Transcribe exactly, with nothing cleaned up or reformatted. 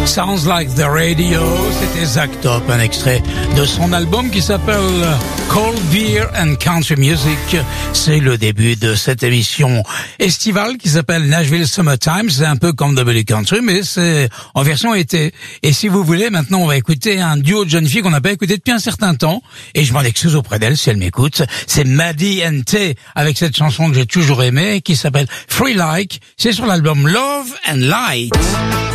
Sounds Like the Radio, c'était Zach Top, un extrait de son album qui s'appelle Cold Beer and Country Music. C'est le début de cette émission estivale qui s'appelle Nashville Summertime. C'est un peu comme W Country, mais c'est en version été. Et si vous voulez, maintenant on va écouter un duo de jeunes filles qu'on n'a pas écouté depuis un certain temps. Et je m'en excuse auprès d'elle si elle m'écoute. C'est Maddie and Tay avec cette chanson que j'ai toujours aimée qui s'appelle Free Like. C'est sur l'album Love and Light.